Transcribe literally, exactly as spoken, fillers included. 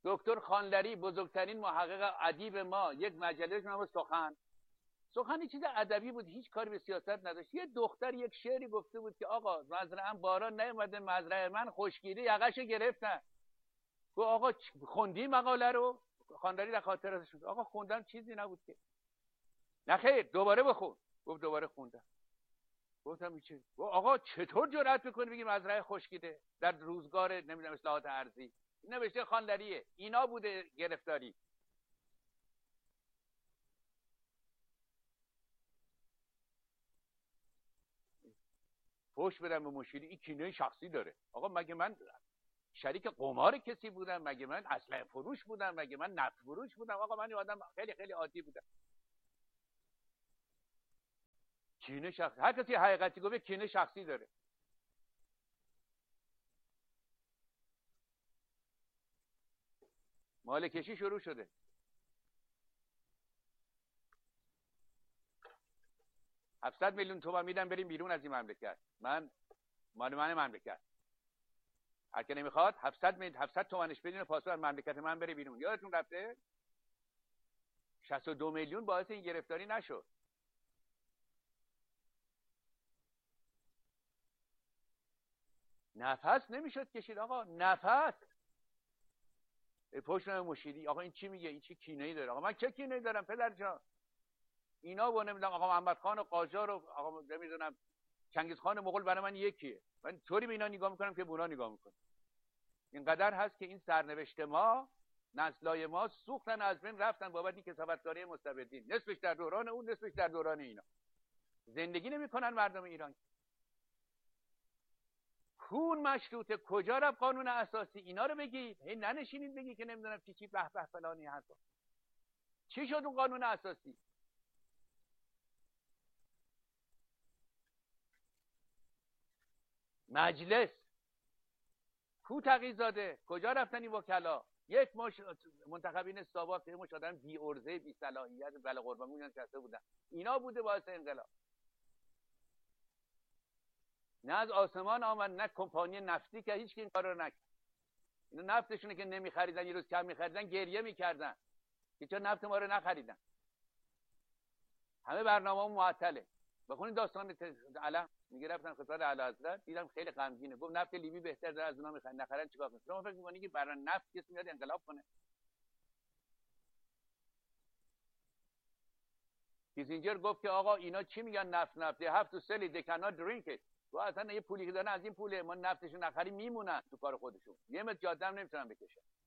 دکتر خانلری بزرگترین محقق ادیب ما، یک مجله نام سخن، سخن چیز ادبی بود، هیچ کاری به سیاست نداشت. یه دختر یک شعری گفته بود که آقا مزرعه‌ام باران نیومده، مزرعه من خشکیده، یقه‌شو گرفتن. گفت آقا خوندی مقاله رو؟ خانلری در خاطرش شد آقا خوندم، چیزی نبود که. نه خیر، دوباره بخون. گفت دوباره خوندم. گفتم چی؟ گفت آقا چطور جرأت میکنی بگی مزرعه خشکیده در روزگار نمیدونم اصلاحات ارضی؟ نوشته خانلریه. اینا بوده گرفتاری. فوش بدم به مشیری، این کینه شخصی داره. آقا مگه من شریک قمار کسی بودم؟ مگه من اسلحه فروش بودم؟ مگه من نفت فروش بودم؟ آقا من یه آدم خیلی خیلی عادی بودم. کینه شخصی، هر کسی حقیقتی گفته کینه شخصی داره. مال کشی شروع شده. هفتصد میلیون تومان میدم بریم بیرون از این مملکت. من مال من مملکت. هر که نمیخواد هفتصد میلیون هفتصد تومانش بدین پاسپورت از مملکت من بره بیرون. یادتون رفته؟ شصت و دو میلیون باعث این گرفتاری نشد. نفس نمیشد کشید آقا، نفس. پشت مشیری آقا این چی میگه؟ این چی کینه‌ای داره؟ آقا من چه کینه‌ای دارم پدر جان؟ اینا و نمیدونم آقا محمد خان قاجار و آقا نمیدونم چنگیز خان مغول برای من یکیه. من طوری به اینا نگاه میکنم که به اونا نگاه میکنم. اینقدر هست که این سرنوشت ما، نسلای ما سوختن، از بین رفتن بابت این کثافتکاری مستبدین. نصفش در دوران اون، نصفش در دوران اینا. زندگی نمیکنن مردم ایران. کون مشروطه کجا رفت قانون اساسی؟ اینا رو بگید. هی ننشینید بگید که نمیدونم چی چی به به فلانی حرفا. چی شد اون قانون اساسی؟ مجلس کو تقی‌زاده؟ کجا رفتن این وکلا؟ یک مش منتخبین ساواک، یک مش آدم بی ارزه بی صلاحیت بله قربان نشسته بودن. اینا بوده باعث انقلاب. نه از آسمان آمد، نه کمپانی نفتی که هیچ کی این کارو نکرد. اینا نفتشونه که نمیخریدن، یه روز کم میخریدن گریه میکردن که چرا نفت ما رو نخریدن. همه برنامه‌مون معطله. بخونید داستان علم. میگه رفتن خدمت اعلیحضرت، دیدم خیلی غمگینه. گفت نفت لیبی بهتره از اونا میخرن، نخرن چیکار کنن؟ شما فکر می‌کنید که برای نفت کسی میاد انقلاب کنه؟ کیسینجر گفت که آقا اینا چی میگن نفت نفت هفت تو سلی دکنا درینک تو اصلا یه پولی که دارن از این پوله، ما نفتشو نخریم میمونن تو کار خودشون. یه متر جاده هم نمیتونن بکشن.